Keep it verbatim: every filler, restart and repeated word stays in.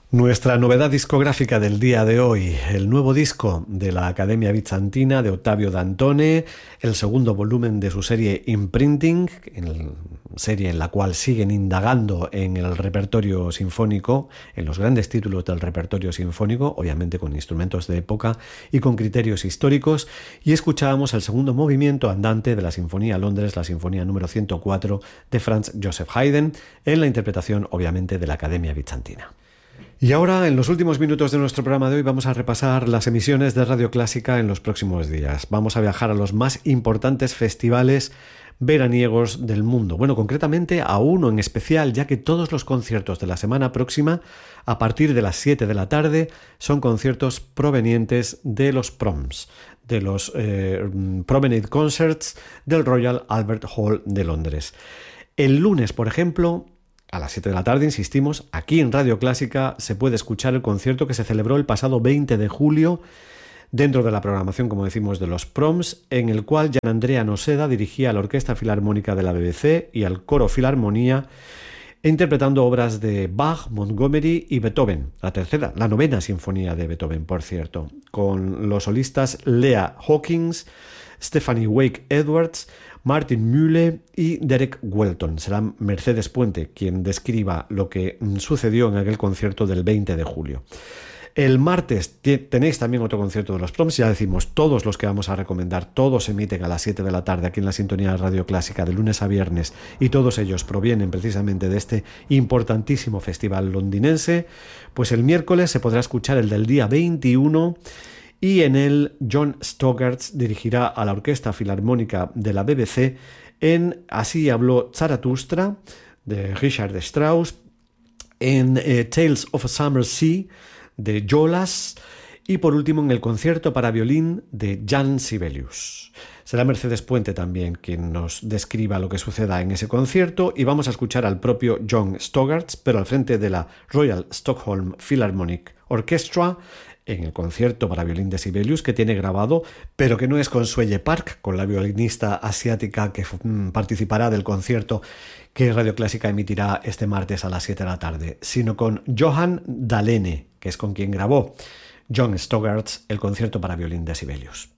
Nuestra novedad discográfica del día de hoy, el nuevo disco de la Academia Bizantina de Ottavio Dantone, el segundo volumen de su serie Imprinting, en serie en la cual siguen indagando en el repertorio sinfónico, en los grandes títulos del repertorio sinfónico, obviamente con instrumentos de época y con criterios históricos, y escuchábamos el segundo movimiento andante de la Sinfonía Londres, la Sinfonía número ciento cuatro de Franz Joseph Haydn, en la interpretación obviamente de la Academia Bizantina. Y ahora, en los últimos minutos de nuestro programa de hoy, vamos a repasar las emisiones de Radio Clásica en los próximos días. Vamos a viajar a los más importantes festivales veraniegos del mundo. Bueno, concretamente a uno en especial, ya que todos los conciertos de la semana próxima, a partir de las siete de la tarde, son conciertos provenientes de los Proms, de los eh, Promenade Concerts del Royal Albert Hall de Londres. El lunes, por ejemplo, a las siete de la tarde, insistimos, aquí en Radio Clásica se puede escuchar el concierto que se celebró el pasado veinte de julio dentro de la programación, como decimos, de los Proms, en el cual Gianandrea Noseda dirigía a la Orquesta Filarmónica de la B B C y al Coro Filarmonía, interpretando obras de Bach, Montgomery y Beethoven, la tercera, la novena sinfonía de Beethoven, por cierto, con los solistas Lea Hawkins, Stephanie Wake Edwards, Martin Mühle y Derek Welton. Será Mercedes Puente quien describa lo que sucedió en aquel concierto del veinte de julio. El martes tenéis también otro concierto de los Proms, ya decimos, todos los que vamos a recomendar, todos se emiten a las siete de la tarde aquí en la sintonía de Radio Clásica de lunes a viernes, y todos ellos provienen precisamente de este importantísimo festival londinense. Pues el miércoles se podrá escuchar el del día veintiuno, y en él John Stogart dirigirá a la Orquesta Filarmónica de la B B C en Así habló Zaratustra de Richard Strauss, en eh, Tales of a Summer Sea de Jolas, y por último en el concierto para violín de Jan Sibelius. Será Mercedes Puente también quien nos describa lo que suceda en ese concierto, y vamos a escuchar al propio John Stogart, pero al frente de la Royal Stockholm Philharmonic Orchestra, en el concierto para violín de Sibelius que tiene grabado, pero que no es con Suelle Park, con la violinista asiática que mm, participará del concierto que Radio Clásica emitirá este martes a las siete de la tarde, sino con Johan Dahlene, que es con quien grabó John Stogart el concierto para violín de Sibelius.